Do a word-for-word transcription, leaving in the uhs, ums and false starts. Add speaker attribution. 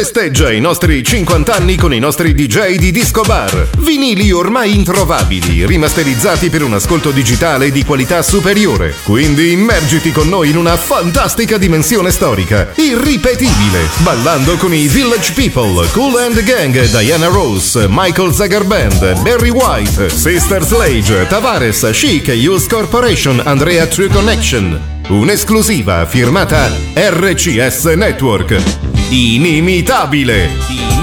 Speaker 1: festeggia i nostri cinquanta anni con i nostri D J di Disco Bar. Vinili ormai introvabili, rimasterizzati per un ascolto digitale di qualità superiore. Quindi immergiti con noi in una fantastica dimensione storica, irripetibile, ballando con i Village People, Kool and the Gang, Diana Ross, Michael Zager Band, Barry White, Sister Sledge, Tavares, Chic, Youth Corporation, Andrea True Connection. Un'esclusiva firmata R C S Network. Inimitabile.